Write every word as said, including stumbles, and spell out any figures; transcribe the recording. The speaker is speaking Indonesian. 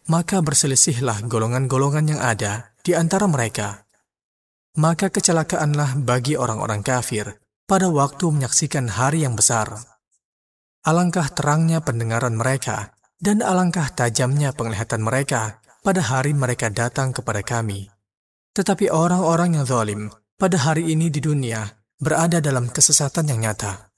maka berselisihlah golongan-golongan yang ada di antara mereka. Maka kecelakaanlah bagi orang-orang kafir pada waktu menyaksikan hari yang besar. Alangkah terangnya pendengaran mereka, dan alangkah tajamnya penglihatan mereka pada hari mereka datang kepada kami. Tetapi orang-orang yang zalim pada hari ini di dunia berada dalam kesesatan yang nyata.